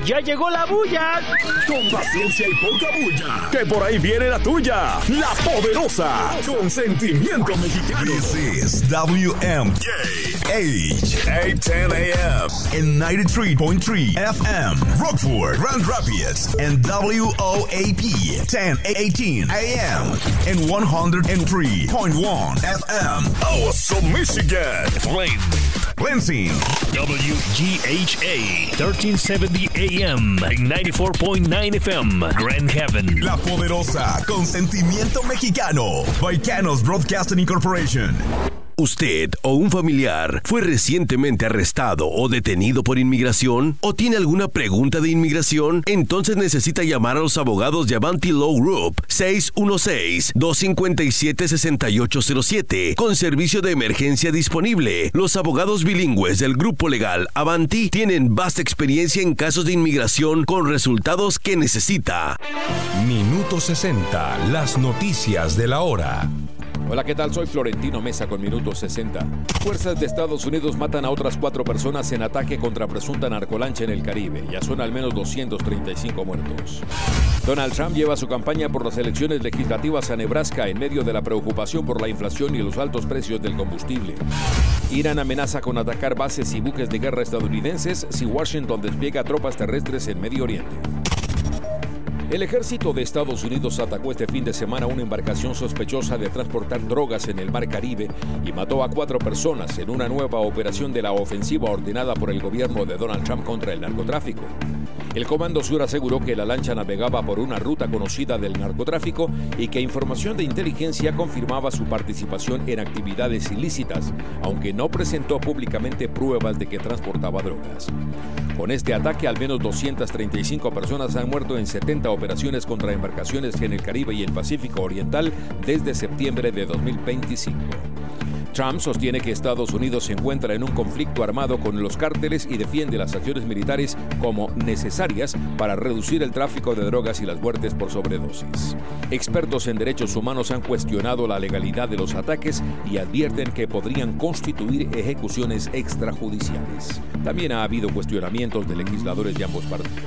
¡Ya llegó la bulla! Con paciencia y poca bulla, que por ahí viene la tuya, La Poderosa, con sentimiento mexicano. This is WMJH 810 AM in 93.3 FM, Rockford, Grand Rapids, and WOAP 1018 AM in 103.1 FM, Awesome, Michigan, Lansing, WGHA 1370 AM and 94.9 FM, Grand Haven. La Poderosa, con sentimiento mexicano, by Canos Broadcasting Incorporation. ¿Usted o un familiar fue recientemente arrestado o detenido por inmigración? ¿O tiene alguna pregunta de inmigración? Entonces necesita llamar a los abogados de Avanti Law Group 616-257-6807 con servicio de emergencia disponible. Los abogados bilingües del grupo legal Avanti tienen vasta experiencia en casos de inmigración con resultados que necesita. Minuto 60, las noticias de la hora. Hola, ¿qué tal? Soy Florentino Mesa con Minuto 60. Fuerzas de Estados Unidos matan a otras 4 personas en ataque contra presunta narcolancha en el Caribe. Ya son al menos 235 muertos. Donald Trump lleva su campaña por las elecciones legislativas a Nebraska en medio de la preocupación por la inflación y los altos precios del combustible. Irán amenaza con atacar bases y buques de guerra estadounidenses si Washington despliega tropas terrestres en Medio Oriente. El ejército de Estados Unidos atacó este fin de semana una embarcación sospechosa de transportar drogas en el Mar Caribe y mató a 4 personas en una nueva operación de la ofensiva ordenada por el gobierno de Donald Trump contra el narcotráfico. El Comando Sur aseguró que la lancha navegaba por una ruta conocida del narcotráfico y que información de inteligencia confirmaba su participación en actividades ilícitas, aunque no presentó públicamente pruebas de que transportaba drogas. Con este ataque, al menos 235 personas han muerto en 70 operaciones contra embarcaciones en el Caribe y el Pacífico Oriental desde septiembre de 2025. Trump sostiene que Estados Unidos se encuentra en un conflicto armado con los cárteles y defiende las acciones militares como necesarias para reducir el tráfico de drogas y las muertes por sobredosis. Expertos en derechos humanos han cuestionado la legalidad de los ataques y advierten que podrían constituir ejecuciones extrajudiciales. También ha habido cuestionamientos de legisladores de ambos partidos.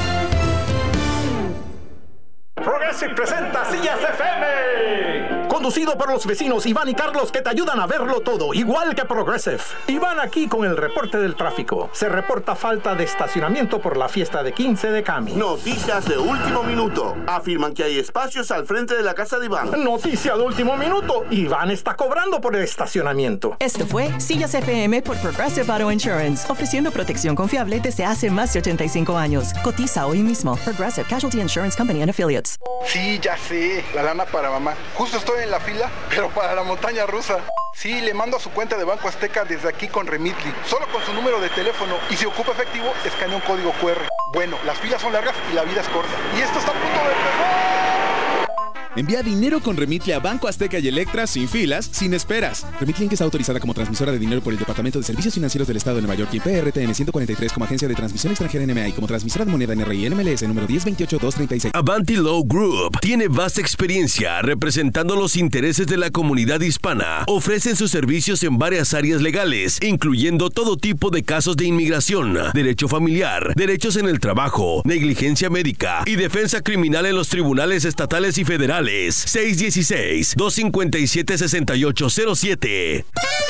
Progressive presenta Sillas FM. Conducido por los vecinos Iván y Carlos, que te ayudan a verlo todo, igual que Progressive. Iván aquí con el reporte del tráfico. Se reporta falta de estacionamiento por la fiesta de 15 de Cami. Noticias de último minuto. Afirman que hay espacios al frente de la casa de Iván. Noticia de último minuto. Iván está cobrando por el estacionamiento. Esto fue Sillas FM por Progressive Auto Insurance, ofreciendo protección confiable desde hace más de 85 años. Cotiza hoy mismo. Progressive Casualty Insurance Company and Affiliates. Sí, ya sé, la lana para mamá. Justo estoy en la fila, pero para la montaña rusa. Sí, le mando a su cuenta de Banco Azteca desde aquí con Remitly, solo con su número de teléfono, y si ocupa efectivo, escanea un código QR. Bueno, las filas son largas y la vida es corta. Y esto está a punto de empezar. Envía dinero con Remitly a Banco Azteca y Electra sin filas, sin esperas. Remitly Inc. está autorizada como transmisora de dinero por el Departamento de Servicios Financieros del Estado de Nueva York y PRTN 143 como agencia de transmisión extranjera NMA y como transmisora de moneda NRI NMLS número 1028236. Avanti Law Group tiene vasta experiencia representando los intereses de la comunidad hispana. Ofrecen sus servicios en varias áreas legales, incluyendo todo tipo de casos de inmigración, derecho familiar, derechos en el trabajo, negligencia médica y defensa criminal en los tribunales estatales y federales. 616-257-6807.